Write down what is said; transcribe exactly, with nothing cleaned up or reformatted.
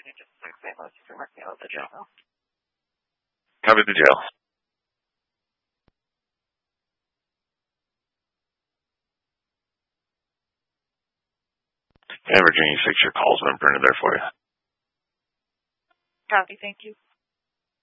just six Saint Louis Supreme Court, the jail. Cover the jail. And Virginia six, your call's been printed there for you. Copy, thank you.